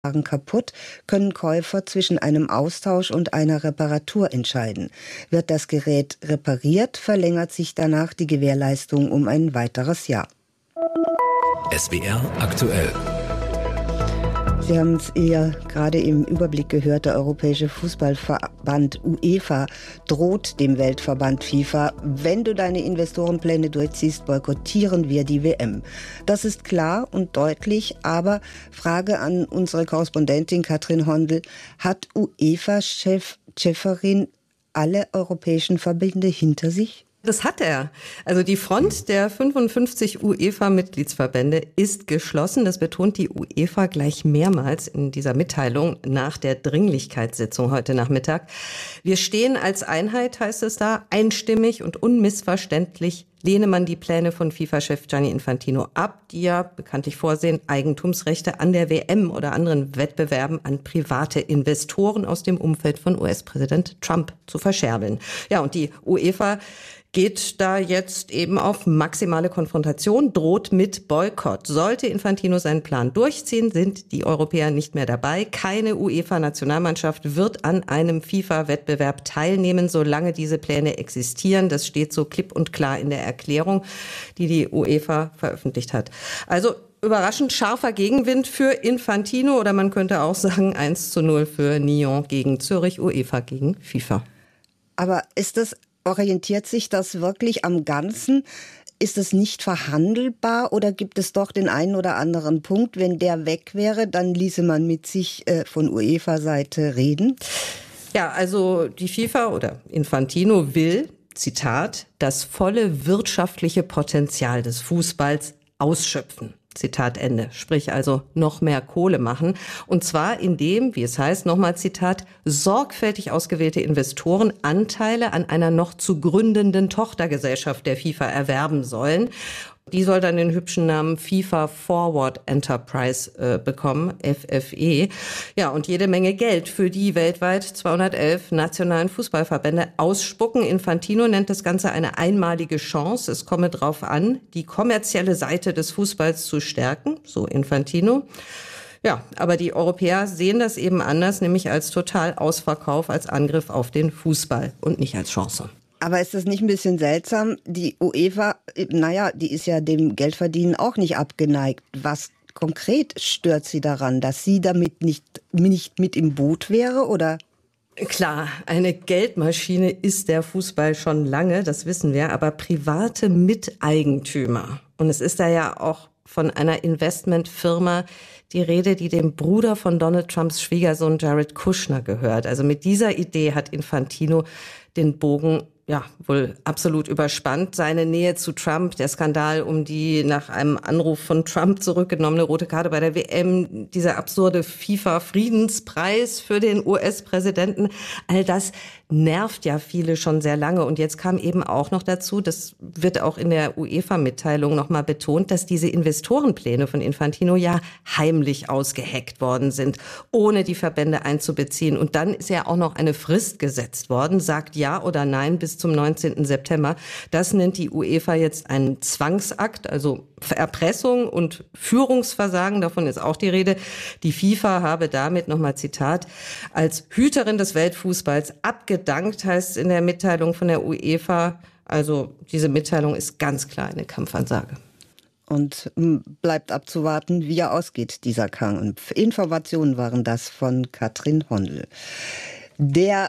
kaputt, können Käufer zwischen einem Austausch und einer Reparatur entscheiden. Wird das Gerät repariert, verlängert sich danach die Gewährleistung um ein weiteres Jahr. SWR aktuell. Sie haben es eher gerade im Überblick gehört, der Europäische Fußballverband UEFA droht dem Weltverband FIFA: Wenn du deine Investorenpläne durchziehst, boykottieren wir die WM. Das ist klar und deutlich, aber Frage an unsere Korrespondentin Katrin Hondel: Hat UEFA-Chef alle europäischen Verbände hinter sich? Das hat er. Also die Front der 55 UEFA-Mitgliedsverbände ist geschlossen. Das betont die UEFA gleich mehrmals in dieser Mitteilung nach der Dringlichkeitssitzung heute Nachmittag. Wir stehen als Einheit, heißt es da, einstimmig und unmissverständlich lehne man die Pläne von FIFA-Chef Gianni Infantino ab, die ja bekanntlich vorsehen, Eigentumsrechte an der WM oder anderen Wettbewerben an private Investoren aus dem Umfeld von US-Präsident Trump zu verscherbeln. Ja, und die UEFA geht da jetzt eben auf maximale Konfrontation, droht mit Boykott. Sollte Infantino seinen Plan durchziehen, sind die Europäer nicht mehr dabei. Keine UEFA-Nationalmannschaft wird an einem FIFA-Wettbewerb teilnehmen, solange diese Pläne existieren. Das steht so klipp und klar in der Erklärung, die die UEFA veröffentlicht hat. Also überraschend scharfer Gegenwind für Infantino, oder man könnte auch sagen 1:0 für Nyon gegen Zürich, UEFA gegen FIFA. Aber orientiert sich das wirklich am Ganzen? Ist es nicht verhandelbar oder gibt es doch den einen oder anderen Punkt, wenn der weg wäre, dann ließe man mit sich von UEFA-Seite reden? Ja, also die FIFA oder Infantino will, Zitat, das volle wirtschaftliche Potenzial des Fußballs ausschöpfen. Zitat Ende. Sprich also noch mehr Kohle machen. Und zwar indem, wie es heißt, nochmal Zitat, sorgfältig ausgewählte Investoren Anteile an einer noch zu gründenden Tochtergesellschaft der FIFA erwerben sollen. Die soll dann den hübschen Namen FIFA Forward Enterprise bekommen, FFE. Ja, und jede Menge Geld für die weltweit 211 nationalen Fußballverbände ausspucken. Infantino nennt das Ganze eine einmalige Chance. Es komme darauf an, die kommerzielle Seite des Fußballs zu stärken, so Infantino. Ja, aber die Europäer sehen das eben anders, nämlich als Totalausverkauf, als Angriff auf den Fußball und nicht als Chance. Aber ist das nicht ein bisschen seltsam? Die UEFA, die ist ja dem Geldverdienen auch nicht abgeneigt. Was konkret stört sie daran, dass sie damit nicht mit im Boot wäre, oder? Klar, eine Geldmaschine ist der Fußball schon lange, das wissen wir, aber private Miteigentümer. Und es ist da ja auch von einer Investmentfirma die Rede, die dem Bruder von Donald Trumps Schwiegersohn Jared Kushner gehört. Also mit dieser Idee hat Infantino den Bogen wohl absolut überspannt. Seine Nähe zu Trump, der Skandal um die nach einem Anruf von Trump zurückgenommene rote Karte bei der WM, dieser absurde FIFA-Friedenspreis für den US-Präsidenten, all das nervt ja viele schon sehr lange. Und jetzt kam eben auch noch dazu, das wird auch in der UEFA-Mitteilung nochmal betont, dass diese Investorenpläne von Infantino ja heimlich ausgeheckt worden sind, ohne die Verbände einzubeziehen. Und dann ist ja auch noch eine Frist gesetzt worden, sagt ja oder nein bis zum 19. September. Das nennt die UEFA jetzt einen Zwangsakt, also Erpressung und Führungsversagen, davon ist auch die Rede. Die FIFA habe damit, nochmal Zitat, als Hüterin des Weltfußballs abgedankt, heißt es in der Mitteilung von der UEFA. Also diese Mitteilung ist ganz klar eine Kampfansage. Und bleibt abzuwarten, wie er ausgeht, dieser Kampf. Informationen waren das von Katrin Hondel. Der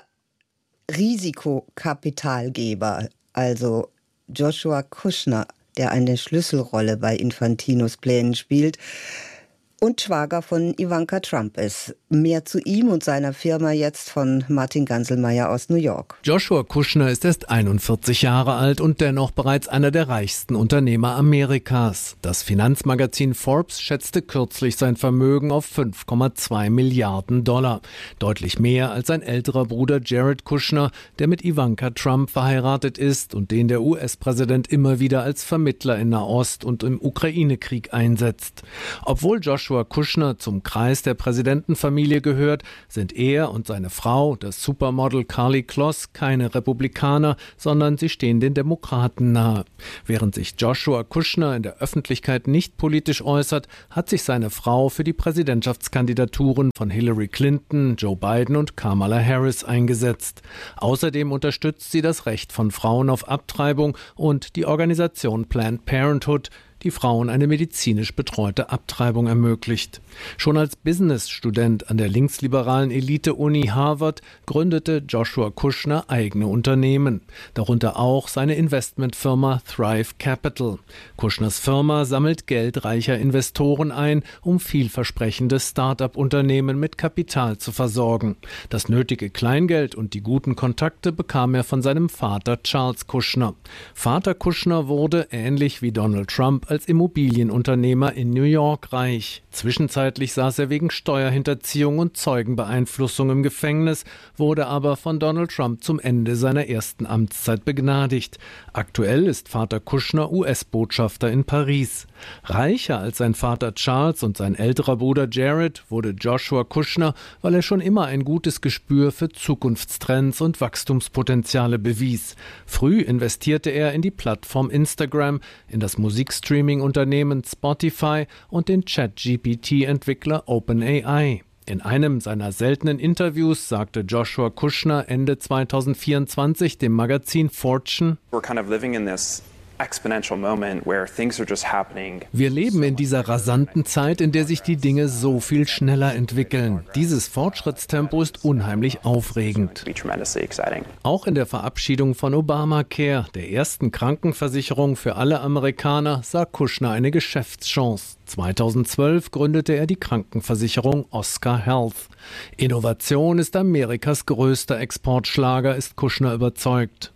Risikokapitalgeber, also Joshua Kushner, der eine Schlüsselrolle bei Infantinos Plänen spielt und Schwager von Ivanka Trump ist. Mehr zu ihm und seiner Firma jetzt von Martin Ganselmeier aus New York. Joshua Kushner ist erst 41 Jahre alt und dennoch bereits einer der reichsten Unternehmer Amerikas. Das Finanzmagazin Forbes schätzte kürzlich sein Vermögen auf 5,2 Milliarden $. Deutlich mehr als sein älterer Bruder Jared Kushner, der mit Ivanka Trump verheiratet ist und den der US-Präsident immer wieder als Vermittler in Nahost und im Ukraine-Krieg einsetzt. Obwohl Joshua Joshua Kushner zum Kreis der Präsidentenfamilie gehört, sind er und seine Frau, das Supermodel Karlie Kloss, keine Republikaner, sondern sie stehen den Demokraten nahe. Während sich Joshua Kushner in der Öffentlichkeit nicht politisch äußert, hat sich seine Frau für die Präsidentschaftskandidaturen von Hillary Clinton, Joe Biden und Kamala Harris eingesetzt. Außerdem unterstützt sie das Recht von Frauen auf Abtreibung und die Organisation Planned Parenthood, die Frauen eine medizinisch betreute Abtreibung ermöglicht. Schon als Business-Student an der linksliberalen Elite-Uni Harvard gründete Joshua Kushner eigene Unternehmen, darunter auch seine Investmentfirma Thrive Capital. Kushners Firma sammelt Geld reicher Investoren ein, um vielversprechende Start-up-Unternehmen mit Kapital zu versorgen. Das nötige Kleingeld und die guten Kontakte bekam er von seinem Vater Charles Kushner. Vater Kushner wurde, ähnlich wie Donald Trump, als Immobilienunternehmer in New York reich. Zwischenzeitlich saß er wegen Steuerhinterziehung und Zeugenbeeinflussung im Gefängnis, wurde aber von Donald Trump zum Ende seiner ersten Amtszeit begnadigt. Aktuell ist Vater Kushner US-Botschafter in Paris. Reicher als sein Vater Charles und sein älterer Bruder Jared wurde Joshua Kushner, weil er schon immer ein gutes Gespür für Zukunftstrends und Wachstumspotenziale bewies. Früh investierte er in die Plattform Instagram, in das Musikstreaming-Unternehmen Spotify und den ChatGPT-Entwickler OpenAI. In einem seiner seltenen Interviews sagte Joshua Kushner Ende 2024 dem Magazin Fortune: Wir leben in dieser rasanten Zeit, in der sich die Dinge so viel schneller entwickeln. Dieses Fortschrittstempo ist unheimlich aufregend. Auch in der Verabschiedung von Obamacare, der ersten Krankenversicherung für alle Amerikaner, sah Kushner eine Geschäftschance. 2012 gründete er die Krankenversicherung Oscar Health. Innovation ist Amerikas größter Exportschlager, ist Kushner überzeugt.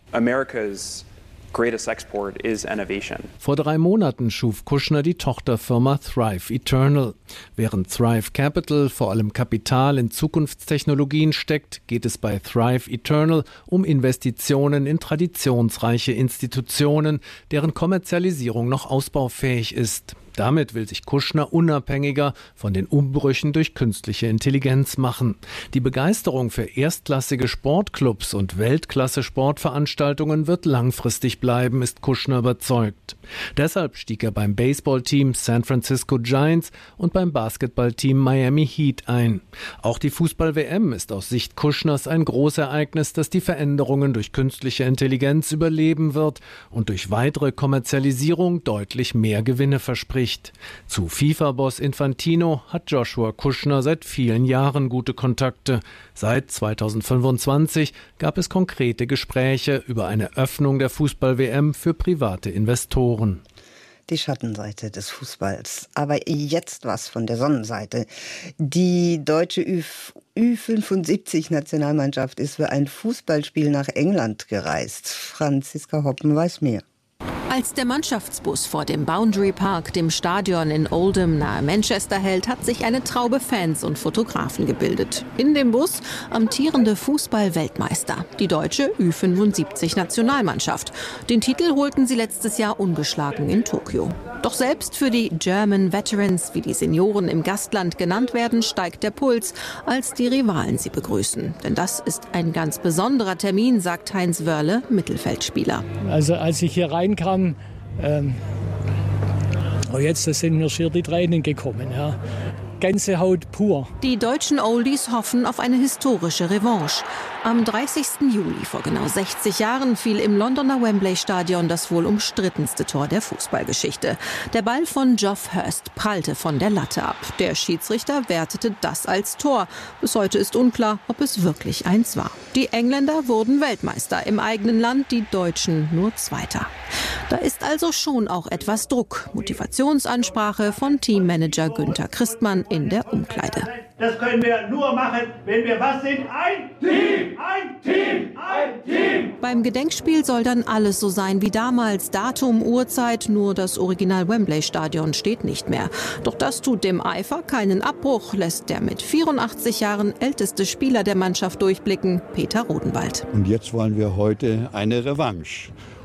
Vor 3 Monaten schuf Kushner die Tochterfirma Thrive Eternal. Während Thrive Capital vor allem Kapital in Zukunftstechnologien steckt, geht es bei Thrive Eternal um Investitionen in traditionsreiche Institutionen, deren Kommerzialisierung noch ausbaufähig ist. Damit will sich Kushner unabhängiger von den Umbrüchen durch künstliche Intelligenz machen. Die Begeisterung für erstklassige Sportclubs und Weltklasse-Sportveranstaltungen wird langfristig bleiben, ist Kushner überzeugt. Deshalb stieg er beim Baseballteam San Francisco Giants und beim Basketballteam Miami Heat ein. Auch die Fußball-WM ist aus Sicht Kushners ein Großereignis, das die Veränderungen durch künstliche Intelligenz überleben wird und durch weitere Kommerzialisierung deutlich mehr Gewinne verspricht. Zu FIFA-Boss Infantino hat Joshua Kushner seit vielen Jahren gute Kontakte. Seit 2025 gab es konkrete Gespräche über eine Öffnung der Fußball-WM für private Investoren. Die Schattenseite des Fußballs. Aber jetzt was von der Sonnenseite. Die deutsche Ü75-Nationalmannschaft ist für ein Fußballspiel nach England gereist. Franziska Hoppen weiß mehr. Als der Mannschaftsbus vor dem Boundary Park, dem Stadion in Oldham nahe Manchester, hält, hat sich eine Traube Fans und Fotografen gebildet. In dem Bus amtierende Fußball-Weltmeister, die deutsche Ü75-Nationalmannschaft. Den Titel holten sie letztes Jahr ungeschlagen in Tokio. Doch selbst für die German Veterans, wie die Senioren im Gastland genannt werden, steigt der Puls, als die Rivalen sie begrüßen. Denn das ist ein ganz besonderer Termin, sagt Heinz Wörle, Mittelfeldspieler. Also als ich hier reinkam, jetzt sind mir schier die Tränen gekommen. Ja. Gänsehaut pur. Die deutschen Oldies hoffen auf eine historische Revanche. Am 30. Juli vor genau 60 Jahren fiel im Londoner Wembley-Stadion das wohl umstrittenste Tor der Fußballgeschichte. Der Ball von Geoff Hurst prallte von der Latte ab. Der Schiedsrichter wertete das als Tor. Bis heute ist unklar, ob es wirklich eins war. Die Engländer wurden Weltmeister im eigenen Land, die Deutschen nur Zweiter. Da ist also schon auch etwas Druck. Motivationsansprache von Teammanager Günther Christmann in der Umkleide. Das können wir nur machen, wenn wir was sind? Ein Team! Ein Team! Ein Team! Beim Gedenkspiel soll dann alles so sein wie damals. Datum, Uhrzeit, nur das Original Wembley-Stadion steht nicht mehr. Doch das tut dem Eifer keinen Abbruch, lässt der mit 84 Jahren älteste Spieler der Mannschaft durchblicken, Peter Rodenwald. Und jetzt wollen wir heute eine Revanche.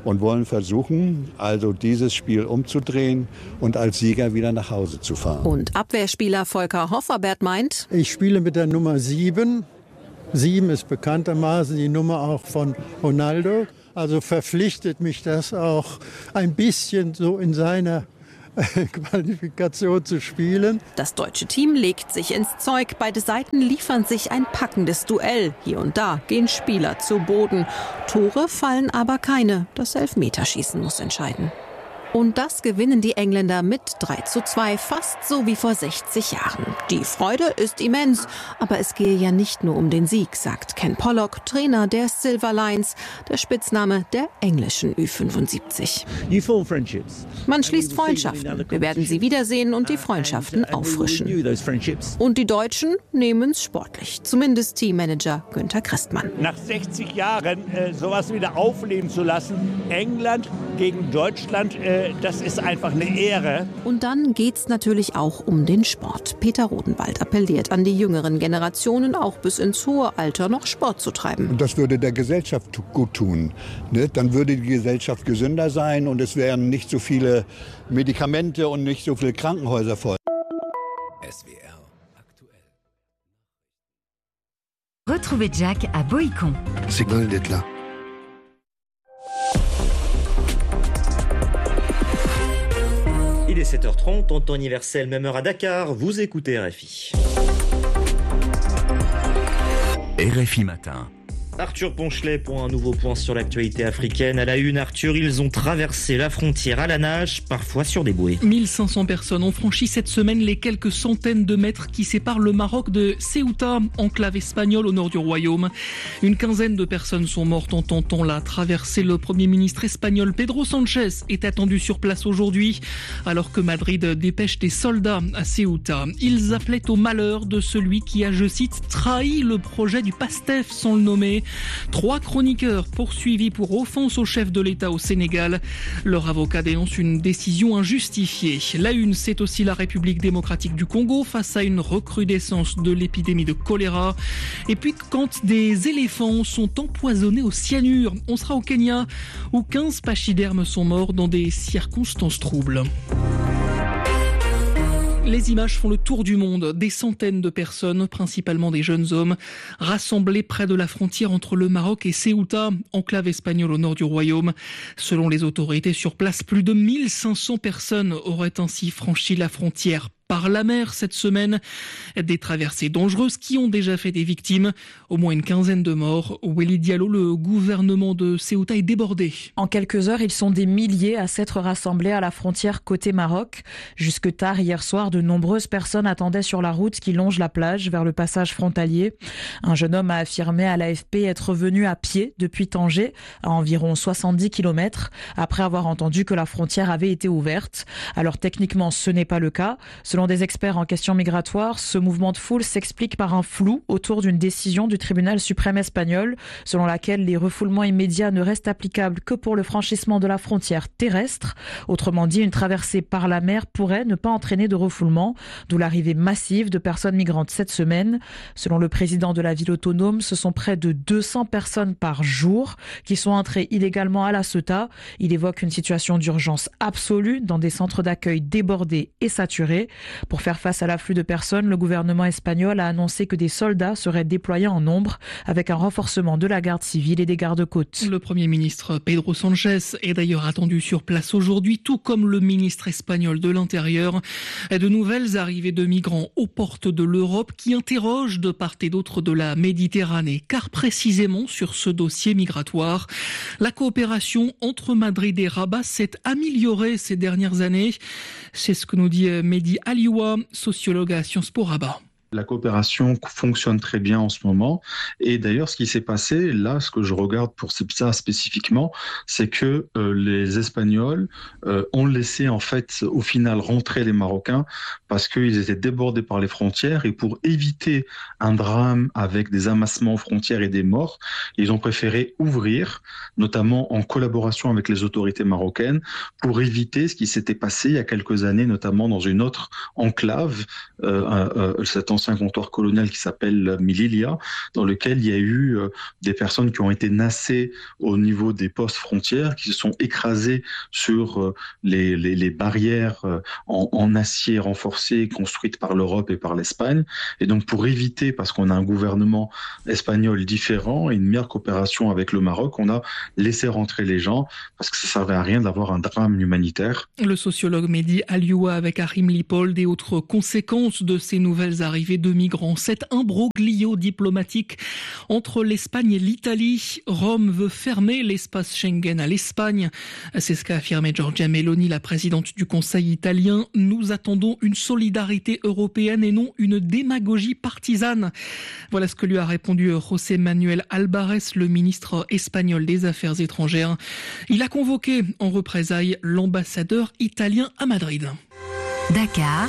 und wollen versuchen, also dieses Spiel umzudrehen und als Sieger wieder nach Hause zu fahren. Und Abwehrspieler Volker Hofferbert meint: Ich spiele mit der Nummer 7. 7 ist bekanntermaßen die Nummer auch von Ronaldo. Also verpflichtet mich das auch ein bisschen so in seiner Qualifikation zu spielen. Das deutsche Team legt sich ins Zeug. Beide Seiten liefern sich ein packendes Duell. Hier und da gehen Spieler zu Boden. Tore fallen aber keine. Das Elfmeterschießen muss entscheiden. Und das gewinnen die Engländer mit 3:2, fast so wie vor 60 Jahren. Die Freude ist immens, aber es gehe ja nicht nur um den Sieg, sagt Ken Pollock, Trainer der Silver Lions, der Spitzname der englischen Ü75. Man schließt Freundschaften. Wir werden sie wiedersehen und die Freundschaften auffrischen. Und die Deutschen nehmen es sportlich, zumindest Teammanager Günther Christmann. Nach 60 Jahren sowas wieder aufleben zu lassen, England gegen Deutschland, das ist einfach eine Ehre. Und dann geht's natürlich auch um den Sport. Peter Rodenwald appelliert an die jüngeren Generationen, auch bis ins hohe Alter noch Sport zu treiben. Und das würde der Gesellschaft gut tun. Ne? Dann würde die Gesellschaft gesünder sein und es wären nicht so viele Medikamente und nicht so viele Krankenhäuser voll. SWR aktuell. Retrouvez Jack à Boïcon. C'est dingue d'être là. Il est 7h30, en temps universel, même heure à Dakar, vous écoutez RFI. RFI Matin. Arthur Ponchelet pour un nouveau point sur l'actualité africaine. À la une, Arthur, ils ont traversé la frontière à la nage, parfois sur des bouées. 1500 personnes ont franchi cette semaine les quelques centaines de mètres qui séparent le Maroc de Ceuta, enclave espagnole au nord du royaume. Une quinzaine de personnes sont mortes en tentant la traversée. Le Premier ministre espagnol Pedro Sánchez est attendu sur place aujourd'hui, alors que Madrid dépêche des soldats à Ceuta. Ils appelaient au malheur de celui qui a, je cite, trahi le projet du PASTEF sans le nommer. 3 chroniqueurs poursuivis pour offense au chef de l'État au Sénégal. Leur avocat dénonce une décision injustifiée. La une, c'est aussi la République démocratique du Congo face à une recrudescence de l'épidémie de choléra. Et puis quand des éléphants sont empoisonnés au cyanure, on sera au Kenya où 15 pachydermes sont morts dans des circonstances troubles. Les images font le tour du monde. Des centaines de personnes, principalement des jeunes hommes, rassemblés près de la frontière entre le Maroc et Ceuta, enclave espagnole au nord du royaume. Selon les autorités sur place, plus de 1500 personnes auraient ainsi franchi la frontière par la mer cette semaine. Des traversées dangereuses qui ont déjà fait des victimes. Au moins une quinzaine de morts. Weli Diallo, le gouvernement de Ceuta est débordé. En quelques heures, ils sont des milliers à s'être rassemblés à la frontière côté Maroc. Jusque tard hier soir, de nombreuses personnes attendaient sur la route qui longe la plage vers le passage frontalier. Un jeune homme a affirmé à l'AFP être venu à pied depuis Tanger, à environ 70 km, après avoir entendu que la frontière avait été ouverte. Alors techniquement, ce n'est pas le cas. Selon des experts en questions migratoires, ce mouvement de foule s'explique par un flou autour d'une décision du tribunal suprême espagnol, selon laquelle les refoulements immédiats ne restent applicables que pour le franchissement de la frontière terrestre. Autrement dit, une traversée par la mer pourrait ne pas entraîner de refoulement, d'où l'arrivée massive de personnes migrantes cette semaine. Selon le président de la ville autonome, ce sont près de 200 personnes par jour qui sont entrées illégalement à la Ceuta. Il évoque une situation d'urgence absolue dans des centres d'accueil débordés et saturés. Pour faire face à l'afflux de personnes, le gouvernement espagnol a annoncé que des soldats seraient déployés en nombre avec un renforcement de la garde civile et des gardes-côtes. Le Premier ministre Pedro Sánchez est d'ailleurs attendu sur place aujourd'hui, tout comme le ministre espagnol de l'Intérieur. De nouvelles arrivées de migrants aux portes de l'Europe qui interrogent de part et d'autre de la Méditerranée, car précisément sur ce dossier migratoire, la coopération entre Madrid et Rabat s'est améliorée ces dernières années. C'est ce que nous dit Mehdi Alioua, sociologue à Sciences Po Rabat. La coopération fonctionne très bien en ce moment. Et d'ailleurs, ce qui s'est passé, là, ce que je regarde pour ça spécifiquement, c'est que les Espagnols ont laissé, en fait, au final, rentrer les Marocains parce qu'ils étaient débordés par les frontières. Et pour éviter un drame avec des amassements aux frontières et des morts, ils ont préféré ouvrir, notamment en collaboration avec les autorités marocaines, pour éviter ce qui s'était passé il y a quelques années, notamment dans une autre enclave, cette ancienne ancien comptoir colonial qui s'appelle Melilla, dans lequel il y a eu des personnes qui ont été nassées au niveau des postes frontières, qui se sont écrasées sur les barrières en acier renforcé construites par l'Europe et par l'Espagne. Et donc pour éviter, parce qu'on a un gouvernement espagnol différent et une meilleure coopération avec le Maroc, on a laissé rentrer les gens parce que ça ne servait à rien d'avoir un drame humanitaire. Le sociologue Mehdi Alioua avec Harim Lipold et autres conséquences de ces nouvelles arrivées de migrants. Cet imbroglio diplomatique entre l'Espagne et l'Italie. Rome veut fermer l'espace Schengen à l'Espagne. C'est ce qu'a affirmé Giorgia Meloni, la présidente du Conseil italien. Nous attendons une solidarité européenne et non une démagogie partisane. Voilà ce que lui a répondu José Manuel Albares, le ministre espagnol des Affaires étrangères. Il a convoqué en représailles l'ambassadeur italien à Madrid. Dakar,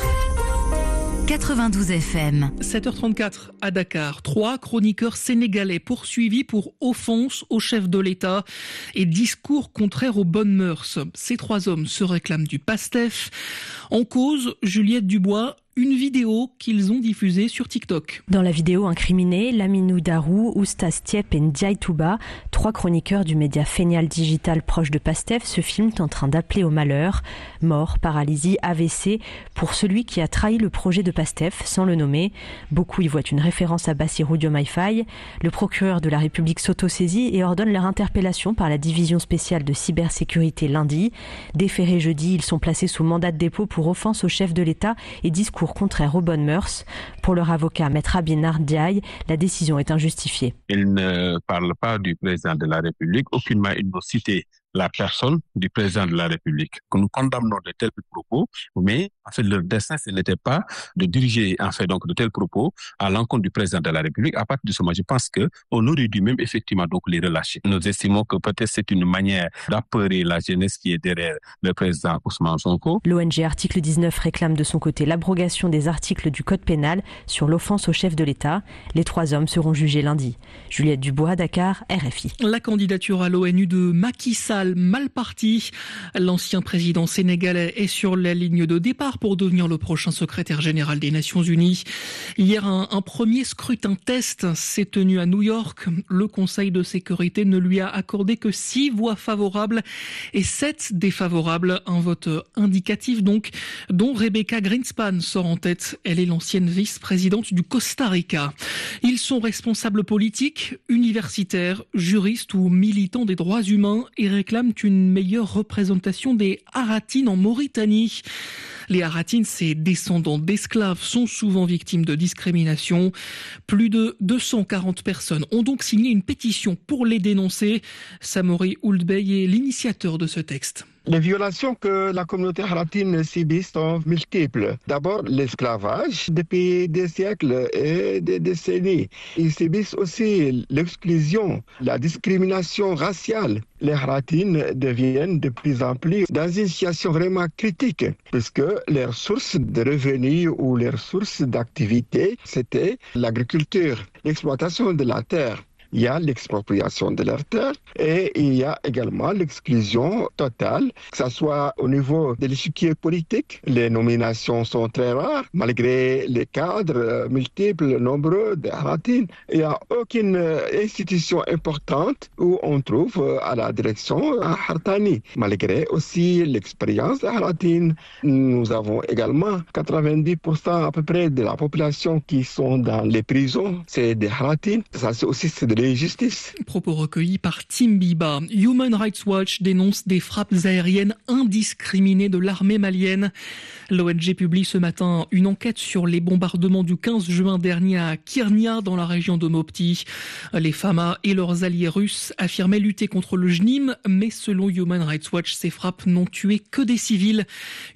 92 FM. 7h34 à Dakar. 3 chroniqueurs sénégalais poursuivis pour offense au chef de l'État et discours contraires aux bonnes mœurs. Ces 3 hommes se réclament du PASTEF. En cause, Juliette Dubois, une vidéo qu'ils ont diffusée sur TikTok. Dans la vidéo incriminée, Laminou Darou, Oustaz Tiep et Ndiaye Touba, 3 chroniqueurs du média Fénial Digital proche de PASTEF, se filment en train d'appeler au malheur. Mort, paralysie, AVC, pour celui qui a trahi le projet de PASTEF sans le nommer. Beaucoup y voient une référence à Bassirou Diomaye Faye. Le procureur de la République s'autosaisit et ordonne leur interpellation par la division spéciale de cybersécurité lundi. Déférés jeudi, ils sont placés sous mandat de dépôt pour offense au chef de l'État et discours contraire aux bonnes mœurs. Pour leur avocat, Maître Abinar Diaye, la décision est injustifiée. Il ne parle pas du président de la République, aucunement il ne cite la personne du président de la République. Que nous condamnons de tels propos, mais en fait leur dessein ce n'était pas de diriger en fait donc de tels propos à l'encontre du président de la République. À partir de ce moment, je pense que on aurait dû même effectivement donc les relâcher. Nous estimons que peut-être c'est une manière d'apeurer la jeunesse qui est derrière le président Ousmane Sonko. L'ONG Article 19 réclame de son côté l'abrogation des articles du Code pénal sur l'offense au chef de l'État. Les 3 hommes seront jugés lundi. Juliette Dubois, Dakar, RFI. La candidature à l'ONU de Macky Sall mal parti. L'ancien président sénégalais est sur la ligne de départ pour devenir le prochain secrétaire général des Nations Unies. Hier, un premier scrutin test s'est tenu à New York. Le Conseil de sécurité ne lui a accordé que 6 voix favorables et 7 défavorables. Un vote indicatif donc, dont Rebecca Greenspan sort en tête. Elle est l'ancienne vice-présidente du Costa Rica. Ils sont responsables politiques, universitaires, juristes ou militants des droits humains et réclament une meilleure représentation des Haratines en Mauritanie. Les Haratines, ces descendants d'esclaves, sont souvent victimes de discrimination. Plus de 240 personnes ont donc signé une pétition pour les dénoncer. Samori Ould-Bey est l'initiateur de ce texte. Les violations que la communauté haratine subit sont multiples. D'abord, l'esclavage depuis des siècles et des décennies. Ils subissent aussi l'exclusion, la discrimination raciale. Les haratines deviennent de plus en plus dans une situation vraiment critique, puisque leurs sources de revenus ou leurs sources d'activité, c'était l'agriculture, l'exploitation de la terre. Il y a l'expropriation de leurs terres et il y a également l'exclusion totale, que ce soit au niveau de l'échiquier politique. Les nominations sont très rares, malgré les cadres multiples, nombreux des Haratines. Il n'y a aucune institution importante où on trouve à la direction un Haratani. Malgré aussi l'expérience des Haratines, nous avons également 90% à peu près de la population qui sont dans les prisons, c'est des Haratines. Ça, c'est aussi de justice. Propos recueillis par Tim Biba. Human Rights Watch dénonce des frappes aériennes indiscriminées de l'armée malienne. L'ONG publie ce matin une enquête sur les bombardements du 15 juin dernier à Kirnia, dans la région de Mopti. Les FAMA et leurs alliés russes affirmaient lutter contre le JNIM, mais selon Human Rights Watch, ces frappes n'ont tué que des civils.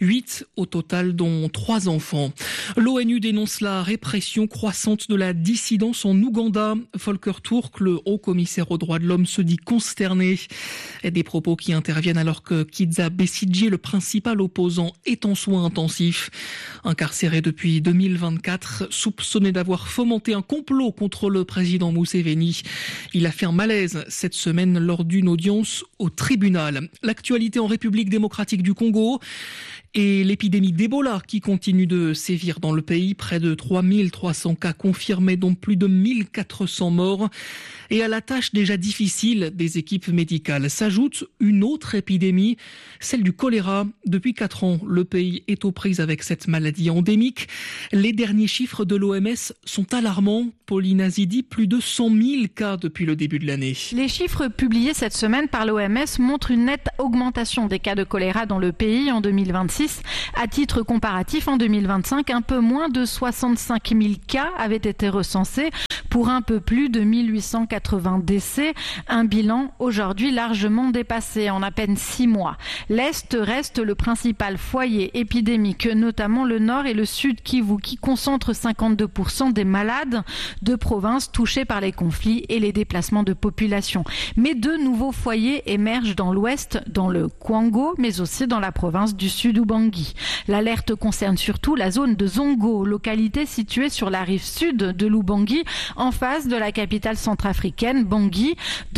8 au total, dont 3 enfants. L'ONU dénonce la répression croissante de la dissidence en Ouganda. Volker Turk, que le haut-commissaire aux droits de l'homme se dit consterné. Des propos qui interviennent alors que Kizza Besigye, le principal opposant, est en soins intensifs. Incarcéré depuis 2024, soupçonné d'avoir fomenté un complot contre le président Museveni. Il a fait un malaise cette semaine lors d'une audience au tribunal. L'actualité en République démocratique du Congo et l'épidémie d'Ebola qui continue de sévir dans le pays. Près de 3300 cas confirmés, dont plus de 1400 morts. Et à la tâche déjà difficile des équipes médicales s'ajoute une autre épidémie, celle du choléra. Depuis 4 ans, le pays est aux prises avec cette maladie endémique. Les derniers chiffres de l'OMS sont alarmants. Pauline Azidi, plus de 100 000 cas depuis le début de l'année. Les chiffres publiés cette semaine par l'OMS montrent une nette augmentation des cas de choléra dans le pays en 2026. À titre comparatif, en 2025, un peu moins de 65 000 cas avaient été recensés pour un peu plus de 1880 décès. Un bilan aujourd'hui largement dépassé en à peine 6 mois. L'Est reste le principal foyer épidémique, notamment le Nord et le Sud Kivu, qui concentrent 52% des malades de provinces touchées par les conflits et les déplacements de population. Mais 2 nouveaux foyers émergent dans l'Ouest, dans le Kwango, mais aussi dans la province du Sud Ubangi. L'alerte concerne surtout la zone de Zongo, localité située sur la rive sud de l'Ubangi, en face de la capitale centrafricaine, Bangui.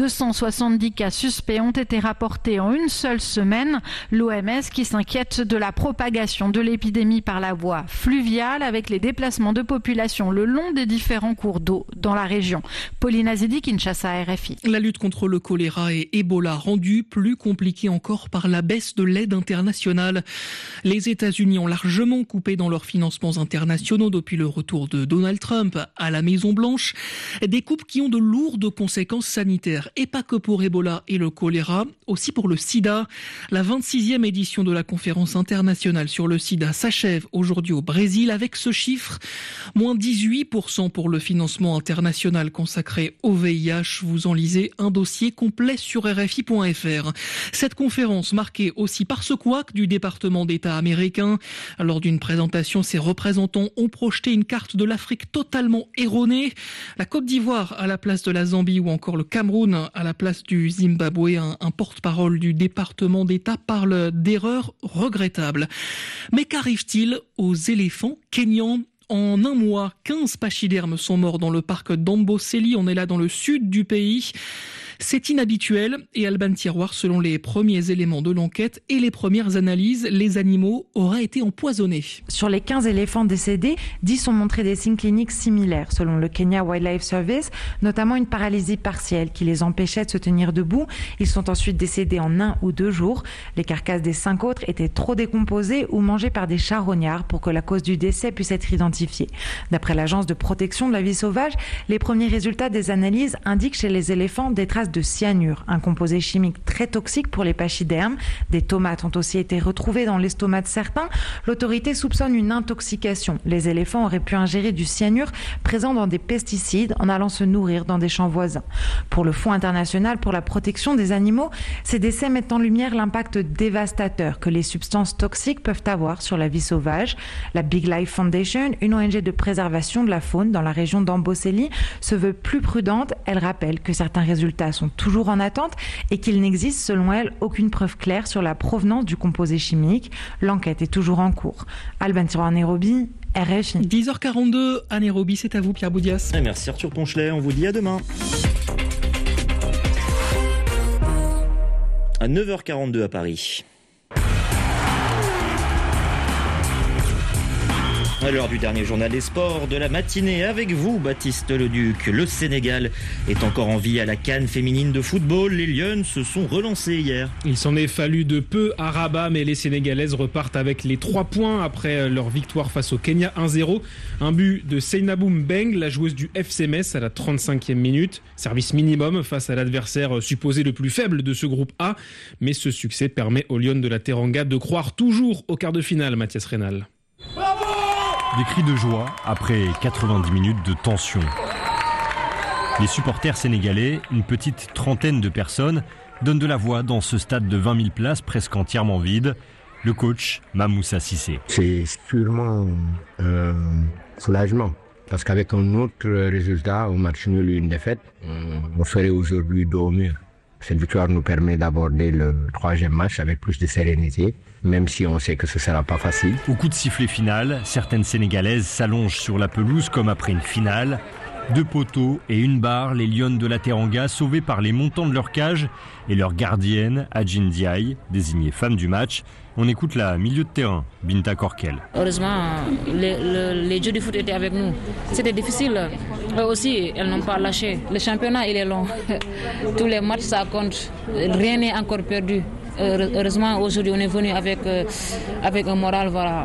270 cas suspects ont été rapportés en une seule semaine. L'OMS qui s'inquiète de la propagation de l'épidémie par la voie fluviale avec les déplacements de population le long des différents cours d'eau dans la région. Pauline Azidi, Kinshasa, RFI. La lutte contre le choléra et Ebola rendue plus compliquée encore par la baisse de l'aide internationale. Les États-Unis ont largement coupé dans leurs financements internationaux depuis le retour de Donald Trump à la Maison-Blanche. Des coupes qui ont de lourdes conséquences sanitaires. Et pas que pour Ebola et le choléra, aussi pour le sida. La 26e édition de la conférence internationale sur le sida s'achève aujourd'hui au Brésil avec ce chiffre. Moins 18% pour le financement international consacré au VIH. Vous en lisez un dossier complet sur RFI.fr. Cette conférence marquée aussi par ce couac du département d'État américain. Lors d'une présentation, ses représentants ont projeté une carte de l'Afrique totalement erronée. La Côte d'Ivoire à la place de la Zambie ou encore le Cameroun à la place du Zimbabwe. Un porte-parole du département d'État parle d'erreurs regrettables. Mais qu'arrive-t-il aux éléphants kenyans ? En un mois, 15 pachydermes sont morts dans le parc d'Amboseli. On est là dans le sud du pays. C'est inhabituel et Alban Tiroir, selon les premiers éléments de l'enquête et les premières analyses, les animaux auraient été empoisonnés. Sur les 15 éléphants décédés, 10 ont montré des signes cliniques similaires, selon le Kenya Wildlife Service, notamment une paralysie partielle qui les empêchait de se tenir debout. Ils sont ensuite décédés en 1 ou 2 jours. Les carcasses des 5 autres étaient trop décomposées ou mangées par des charognards pour que la cause du décès puisse être identifiée. D'après l'Agence de protection de la vie sauvage, les premiers résultats des analyses indiquent chez les éléphants des traces de cyanure, un composé chimique très toxique pour les pachydermes. Des tomates ont aussi été retrouvées dans l'estomac de certains. L'autorité soupçonne une intoxication. Les éléphants auraient pu ingérer du cyanure présent dans des pesticides en allant se nourrir dans des champs voisins. Pour le Fonds international pour la protection des animaux, ces décès mettent en lumière l'impact dévastateur que les substances toxiques peuvent avoir sur la vie sauvage. La Big Life Foundation, une ONG de préservation de la faune dans la région d'Amboseli, se veut plus prudente. Elle rappelle que certains résultats sont toujours en attente et qu'il n'existe selon elle aucune preuve claire sur la provenance du composé chimique. L'enquête est toujours en cours. Alban Tiroir, Nairobi, RFI. 10h42 à Nairobi, c'est à vous Pierre Boudias. Et merci Arthur Ponchelet, on vous dit à demain. À 9h42 à Paris. À l'heure du dernier journal des sports de la matinée avec vous, Baptiste Leduc. Le Sénégal est encore en vie à la CAN féminine de football. Les Lions se sont relancées hier. Il s'en est fallu de peu à Rabat, mais les Sénégalaises repartent avec les 3 points après leur victoire face au Kenya 1-0. Un but de Seynabou Mbeng, la joueuse du FC Metz à la 35e minute. Service minimum face à l'adversaire supposé le plus faible de ce groupe A. Mais ce succès permet aux Lions de la Teranga de croire toujours au quart de finale, Mathias Reynal. Des cris de joie après 90 minutes de tension. Les supporters sénégalais, une petite trentaine de personnes, donnent de la voix dans ce stade de 20 000 places presque entièrement vide. Le coach Mamoussa Cissé. C'est sûrement soulagement Parce qu'avec un autre résultat, un match nul et une défaite, on serait aujourd'hui dos au mur. Cette victoire nous permet d'aborder le 3e match avec plus de sérénité, même si on sait que ce ne sera pas facile. Au coup de sifflet final, certaines Sénégalaises s'allongent sur la pelouse comme après une finale. 2 poteaux et une barre, les Lionnes de la Teranga sauvées par les montants de leur cage et leur gardienne, Adjin Diaye, désignée femme du match. On écoute la milieu de terrain, Binta Korkel. Heureusement, les jeux du foot étaient avec nous. C'était difficile. Eux aussi, elles n'ont pas lâché. Le championnat, il est long. Tous les matchs, ça compte. Rien n'est encore perdu. Heureusement, aujourd'hui, on est venu avec un moral, voilà.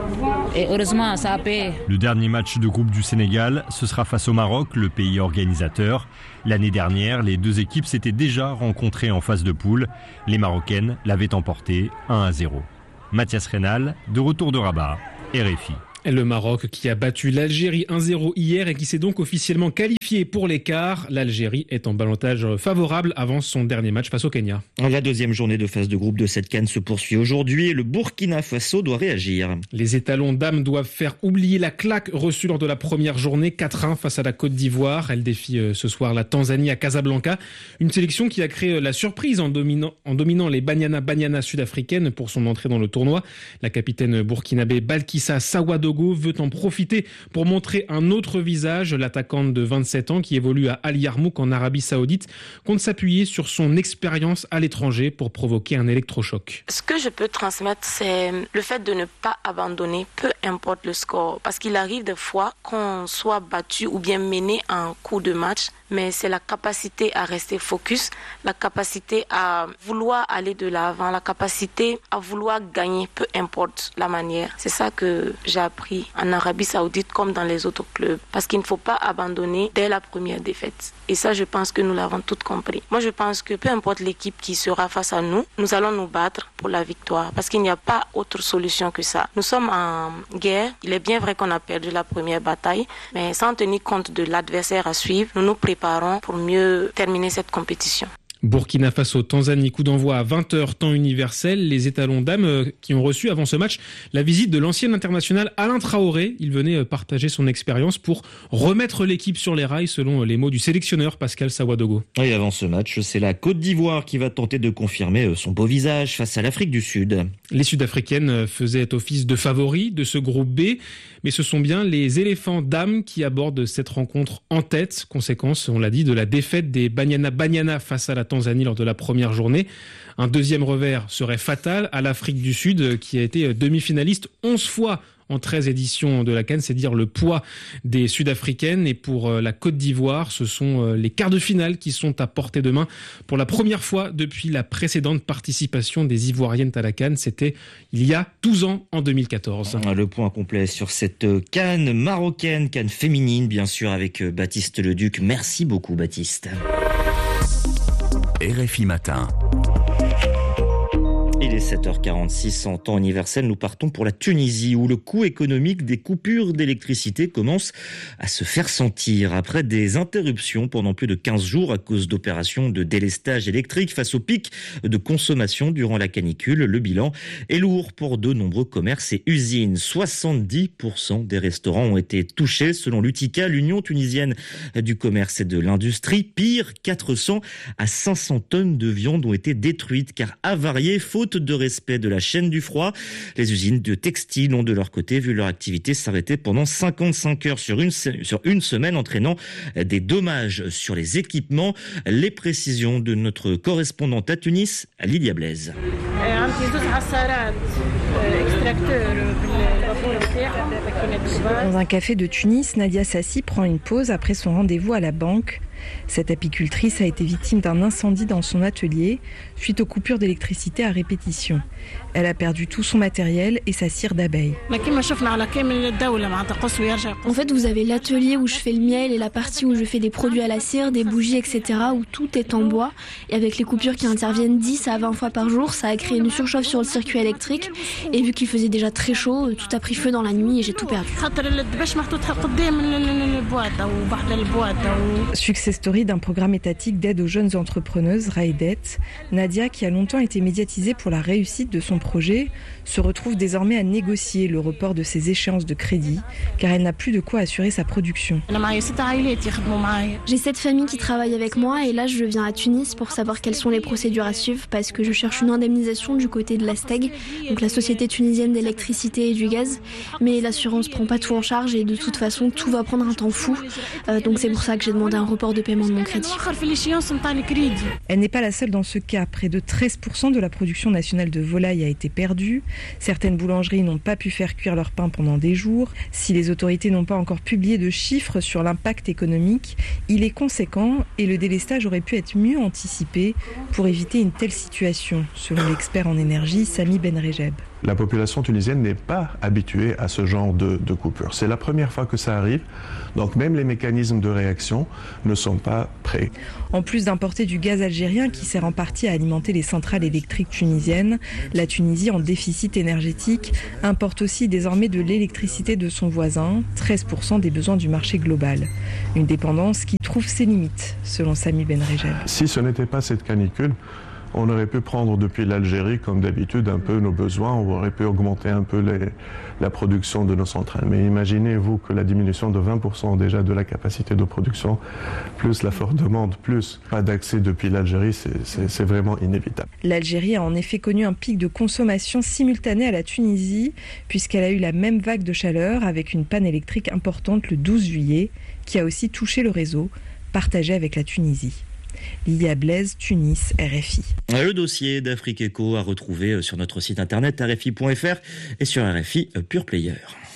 Et heureusement, ça a payé. Le dernier match de groupe du Sénégal, ce sera face au Maroc, le pays organisateur. L'année dernière, les 2 équipes s'étaient déjà rencontrées en phase de poule. Les Marocaines l'avaient emporté 1-0. Mathias Reynal, de retour de Rabat, RFI. Et le Maroc qui a battu l'Algérie 1-0 hier et qui s'est donc officiellement qualifié pour les quarts. L'Algérie est en ballottage favorable avant son dernier match face au Kenya. La 2e journée de phase de groupe de cette CAN se poursuit aujourd'hui et le Burkina Faso doit réagir. Les étalons dames doivent faire oublier la claque reçue lors de la première journée 4-1 face à la Côte d'Ivoire. Elle défie ce soir la Tanzanie à Casablanca. Une sélection qui a créé la surprise en dominant les Banyana sud-africaines pour son entrée dans le tournoi. La capitaine burkinabé Balkissa Sawadogo veut en profiter pour montrer un autre visage. L'attaquante de 27 ans qui évolue à Al Yarmouk en Arabie Saoudite compte s'appuyer sur son expérience à l'étranger pour provoquer un électrochoc. Ce que je peux transmettre, c'est le fait de ne pas abandonner, peu importe le score. Parce qu'il arrive des fois qu'on soit battu ou bien mené en coup de match, mais c'est la capacité à rester focus, la capacité à vouloir aller de l'avant, la capacité à vouloir gagner, peu importe la manière. C'est ça que j'ai appris en Arabie Saoudite comme dans les autres clubs. Parce qu'il ne faut pas abandonner dès la première défaite. Et ça, je pense que nous l'avons toutes compris. Moi, je pense que peu importe l'équipe qui sera face à nous, nous allons nous battre pour la victoire. Parce qu'il n'y a pas autre solution que ça. Nous sommes en guerre. Il est bien vrai qu'on a perdu la première bataille, mais sans tenir compte de l'adversaire à suivre, nous nous préparons pour mieux terminer cette compétition. Burkina Faso, Tanzanie, coup d'envoi à 20h temps universel. Les étalons dames qui ont reçu avant ce match la visite de l'ancien international Alain Traoré. Il venait partager son expérience pour remettre l'équipe sur les rails selon les mots du sélectionneur Pascal Sawadogo. Et avant ce match, c'est la Côte d'Ivoire qui va tenter de confirmer son beau visage face à l'Afrique du Sud. Les Sud-Africaines faisaient office de favoris de ce groupe B, mais ce sont bien les éléphants dames qui abordent cette rencontre en tête. Conséquence, on l'a dit, de la défaite des Banyana face à la Tanzanie lors de la première journée. Un deuxième revers serait fatal à l'Afrique du Sud qui a été demi-finaliste 11 fois en 13 éditions de la CAN, c'est dire le poids des Sud-Africaines. Et pour la Côte d'Ivoire, ce sont les quarts de finale qui sont à portée de main pour la première fois depuis la précédente participation des Ivoiriennes à la CAN. C'était il y a 12 ans, en 2014. Le point complet sur cette CAN marocaine, CAN féminine, bien sûr, avec Baptiste Leduc. Merci beaucoup, Baptiste. RFI Matin. Il est 7h46 en temps universel. Nous partons pour la Tunisie où le coût économique des coupures d'électricité commence à se faire sentir. Après des interruptions pendant plus de 15 jours à cause d'opérations de délestage électrique face au pic de consommation durant la canicule, le bilan est lourd pour de nombreux commerces et usines. 70% des restaurants ont été touchés selon l'UTICA, l'Union tunisienne du commerce et de l'industrie. Pire, 400 à 500 tonnes de viande ont été détruites car avariées faute de respect de la chaîne du froid. Les usines de textile ont de leur côté vu leur activité s'arrêter pendant 55 heures sur une semaine, entraînant des dommages sur les équipements. Les précisions de notre correspondante à Tunis, Lydia Blaise. Dans un café de Tunis, Nadia Sassi prend une pause après son rendez-vous à la banque. Cette apicultrice a été victime d'un incendie dans son atelier suite aux coupures d'électricité à répétition. Elle a perdu tout son matériel et sa cire d'abeille. En fait, vous avez l'atelier où je fais le miel et la partie où je fais des produits à la cire, des bougies, etc. où tout est en bois. Et avec les coupures qui interviennent 10 à 20 fois par jour, ça a créé une surchauffe sur le circuit électrique. Et vu qu'il faisait déjà très chaud, tout a pris feu dans la nuit et j'ai tout perdu. Succès success story d'un programme étatique d'aide aux jeunes entrepreneuses, Raidet. Nadia, qui a longtemps été médiatisée pour la réussite de son projet, se retrouve désormais à négocier le report de ses échéances de crédit, car elle n'a plus de quoi assurer sa production. J'ai 7 familles qui travaillent avec moi et là je viens à Tunis pour savoir quelles sont les procédures à suivre parce que je cherche une indemnisation du côté de la STEG, donc la Société tunisienne d'électricité et du gaz, mais l'assurance prend pas tout en charge et de toute façon tout va prendre un temps fou, donc c'est pour ça que j'ai demandé un report de paiement de mon crédit. Elle n'est pas la seule dans ce cas, près de 13% de la production nationale de volaille a été perdue. Certaines boulangeries n'ont pas pu faire cuire leur pain pendant des jours. Si les autorités n'ont pas encore publié de chiffres sur l'impact économique, il est conséquent et le délestage aurait pu être mieux anticipé pour éviter une telle situation, selon l'expert en énergie Sami Benrejeb. La population tunisienne n'est pas habituée à ce genre de coupure. C'est la première fois que ça arrive, donc même les mécanismes de réaction ne sont pas prêts. En plus d'importer du gaz algérien qui sert en partie à alimenter les centrales électriques tunisiennes, la Tunisie, en déficit énergétique, importe aussi désormais de l'électricité de son voisin, 13% des besoins du marché global. Une dépendance qui trouve ses limites, selon Sami Benrejeb. Si ce n'était pas cette canicule, on aurait pu prendre depuis l'Algérie, comme d'habitude, un peu nos besoins. On aurait pu augmenter un peu la production de nos centrales. Mais imaginez-vous que la diminution de 20% déjà de la capacité de production, plus la forte demande, plus pas d'accès depuis l'Algérie, c'est vraiment inévitable. L'Algérie a en effet connu un pic de consommation simultané à la Tunisie, puisqu'elle a eu la même vague de chaleur avec une panne électrique importante le 12 juillet, qui a aussi touché le réseau, partagé avec la Tunisie. Lilia Blaise, Tunis, RFI. Le dossier d'Afrique Eco à retrouver sur notre site internet rfi.fr et sur RFI Pure Player.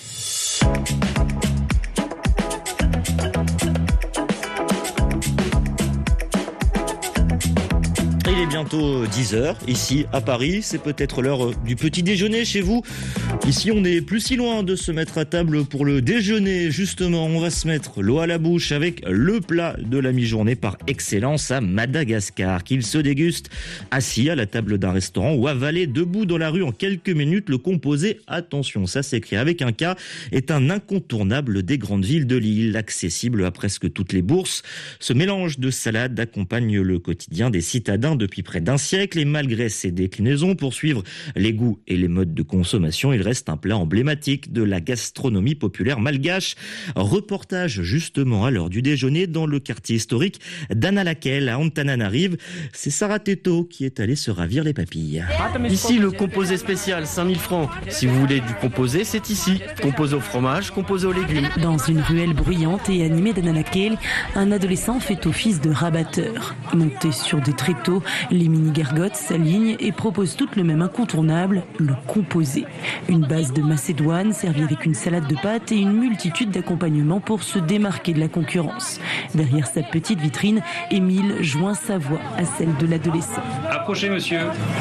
Il est bientôt 10h, ici à Paris, c'est peut-être l'heure du petit déjeuner chez vous. Ici on n'est plus si loin de se mettre à table pour le déjeuner, justement on va se mettre l'eau à la bouche avec le plat de la mi-journée par excellence à Madagascar, qu'il se déguste assis à la table d'un restaurant ou avalé debout dans la rue en quelques minutes. Le composé, attention ça s'écrit avec un K, est un incontournable des grandes villes de l'île, accessible à presque toutes les bourses. Ce mélange de salades accompagne le quotidien des citadins depuis près d'un siècle et malgré ses déclinaisons pour suivre les goûts et les modes de consommation, il reste un plat emblématique de la gastronomie populaire malgache. Reportage justement à l'heure du déjeuner dans le quartier historique d'Analakel à Antananarive. C'est Sarah Teto qui est allée se ravir les papilles. Ici le composé spécial, 5000 francs. Si vous voulez du composé, c'est ici. Composé au fromage, composé aux légumes. Dans une ruelle bruyante et animée d'Analakel, un adolescent fait office de rabatteur. Monté sur des tréteaux, les mini-gargotes s'alignent et proposent toutes le même incontournable, le composé. Une base de macédoine servie avec une salade de pâtes et une multitude d'accompagnements pour se démarquer de la concurrence. Derrière sa petite vitrine, Émile joint sa voix à celle de l'adolescent. Approchez monsieur.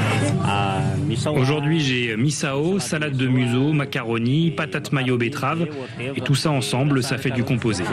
Aujourd'hui j'ai misao, salade de museau, macaroni, patates mayo betterave et tout ça ensemble ça fait du composé.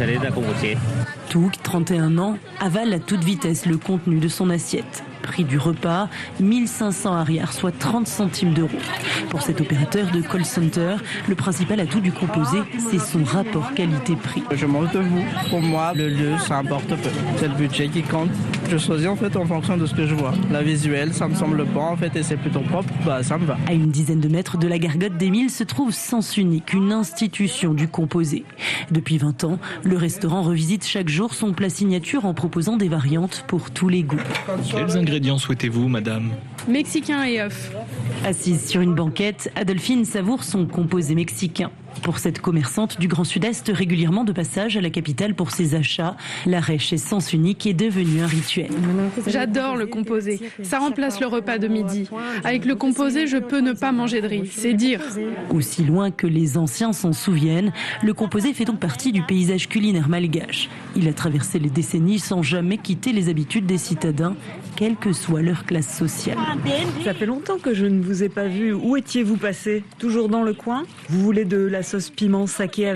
Touk, 31 ans, avale à toute vitesse le contenu de son assiette. Prix du repas, 1500 arrières, soit 30 centimes d'euros. Pour cet opérateur de call center, le principal atout du composé, c'est son rapport qualité-prix. Je mange debout. Pour moi, le lieu, ça importe peu. C'est le budget qui compte. Je choisis en fait en fonction de ce que je vois. La visuelle, ça me semble bon en fait et c'est plutôt propre, ça me va. À une dizaine de mètres de la gargote d'Émile se trouve Sens Unique, une institution du composé. Depuis 20 ans, le restaurant revisite chaque jour son plat signature en proposant des variantes pour tous les goûts. Quels ingrédients souhaitez-vous, madame ? Mexicain et œufs. Assise sur une banquette, Adolphine savoure son composé mexicain. Pour cette commerçante du Grand Sud-Est, régulièrement de passage à la capitale pour ses achats, l'arrêt chez Sens Unique est devenu un rituel. J'adore le composé. Ça remplace le repas de midi. Avec le composé, je peux ne pas manger de riz. C'est dire. Aussi loin que les anciens s'en souviennent, le composé fait donc partie du paysage culinaire malgache. Il a traversé les décennies sans jamais quitter les habitudes des citadins, quelle que soit leur classe sociale. Ça fait longtemps que je ne vous ai pas vu. Où étiez-vous passé ? Toujours dans le coin ? Vous voulez de la sauce piment saké avec ?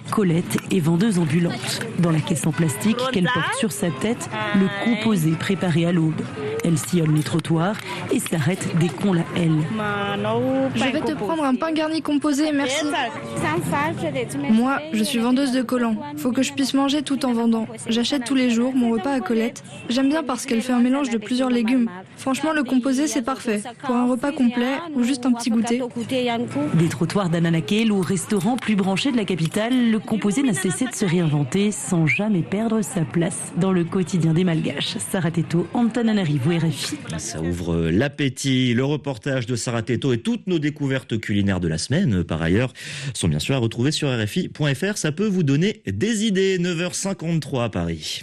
Colette est vendeuse ambulante. Dans la caisse en plastique qu'elle porte sur sa tête, le composé préparé à l'aube. Elle sillonne les trottoirs et s'arrête dès qu'on la hèle. Je vais te prendre un pain garni composé, merci. Moi, je suis vendeuse de collants. Faut que je puisse manger tout en vendant. J'achète tous les jours mon repas à Colette. J'aime bien parce qu'elle fait un mélange de plusieurs légumes. Franchement, le composé, c'est parfait. Pour un repas complet ou juste un petit goûter. Des trottoirs d'Ananakel au restaurant plus branché de la capitale, le composé n'a cessé de se réinventer sans jamais perdre sa place dans le quotidien des Malgaches. Sarah Teto, Antananarivo, RFI. Ça ouvre l'appétit. Le reportage de Sarah Teto et toutes nos découvertes culinaires de la semaine, par ailleurs, sont bien sûr à retrouver sur RFI.fr. Ça peut vous donner des idées. 9h53 à Paris.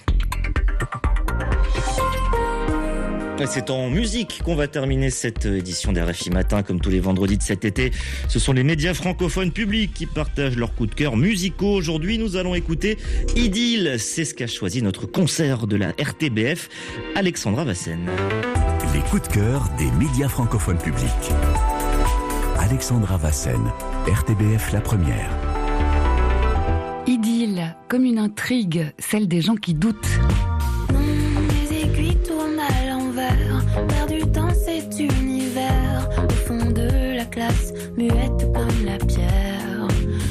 C'est en musique qu'on va terminer cette édition d'RFI Matin. Comme tous les vendredis de cet été, ce sont les médias francophones publics qui partagent leurs coups de cœur musicaux. Aujourd'hui, nous allons écouter Idylle. C'est ce qu'a choisi notre concert de la RTBF, Alexandra Vassen. Les coups de cœur des médias francophones publics. Alexandra Vassen, RTBF La Première. Idylle, comme une intrigue, celle des gens qui doutent. Les aiguilles tournent à l'envers, perdu dans cet univers, au fond de la classe, muette comme la pierre.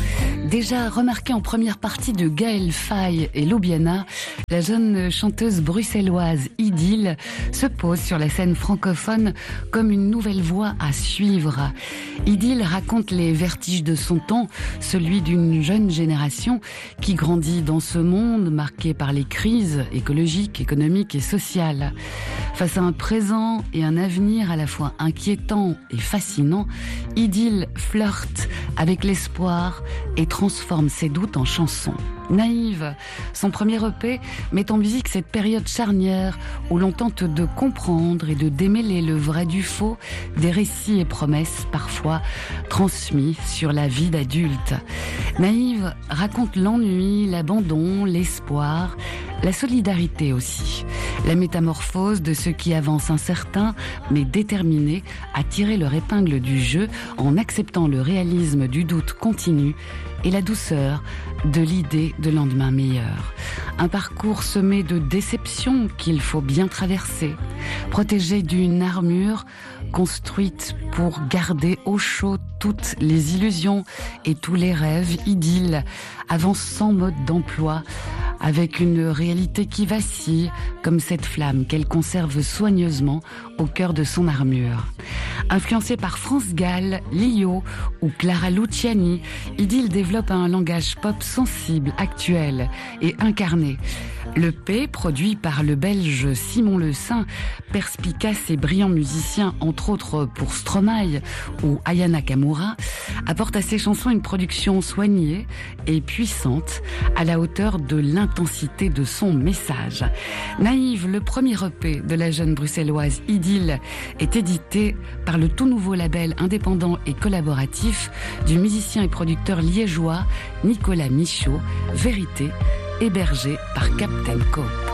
Déjà remarquée en première partie de Gaël Faye et Lobiana, la jeune chanteuse bruxelloise Idylle se pose sur la scène francophone comme une nouvelle voie à suivre. Idylle raconte les vertiges de son temps, celui d'une jeune génération qui grandit dans ce monde marqué par les crises écologiques, économiques et sociales. Face à un présent et un avenir à la fois inquiétant et fascinant, Idylle flirte avec l'espoir et transforme ses doutes en chansons. Naïve, son premier EP met en musique cette période charnière où l'on tente de comprendre et de démêler le vrai du faux, des récits et promesses parfois transmis sur la vie d'adulte. Naïve raconte l'ennui, l'abandon, l'espoir, la solidarité aussi, la métamorphose de ceux qui avancent incertains mais déterminés à tirer leur épingle du jeu en acceptant le réalisme du doute continu et la douceur de l'idée de lendemain meilleur. Un parcours semé de déceptions qu'il faut bien traverser, protégé d'une armure construite pour garder au chaud toutes les illusions et tous les rêves. Idylle avance sans mode d'emploi, avec une réalité qui vacille, comme cette flamme qu'elle conserve soigneusement au cœur de son armure. Influencée par France Gall, Lio ou Clara Luciani, Idylle développe un langage pop sensible, actuel et incarné. Le P, produit par le Belge Simon Le Saint, perspicace et brillant musicien, entre autres pour Stromae ou Aya Nakamura, apporte à ses chansons une production soignée et puissante, à la hauteur de l'intensité de son message. Naïve, le premier EP de la jeune bruxelloise Idylle, est édité par le tout nouveau label indépendant et collaboratif du musicien et producteur liégeois Nicolas Michaud, Vérité, hébergé par Captain Co.